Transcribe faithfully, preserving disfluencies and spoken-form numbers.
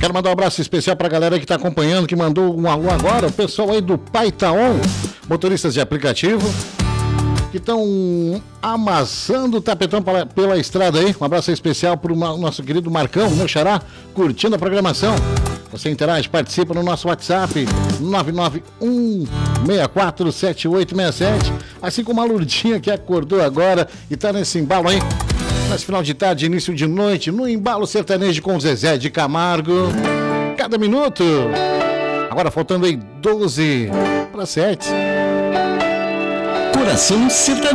Quero mandar um abraço especial pra galera que tá acompanhando, que mandou um alô agora, o pessoal aí do Paitaon, motoristas de aplicativo, que estão amassando o tapetão pela, pela estrada aí. Um abraço especial pro nosso querido Marcão, meu xará, curtindo a programação. Você interage, participa no nosso WhatsApp nove nove um seis quatro sete oito seis sete, assim como a Lurdinha que acordou agora e tá nesse embalo aí, nesse final de tarde, início de noite, no embalo sertanejo com Zezé de Camargo, cada minuto. Agora faltando aí doze para sete. Coração sertanejo.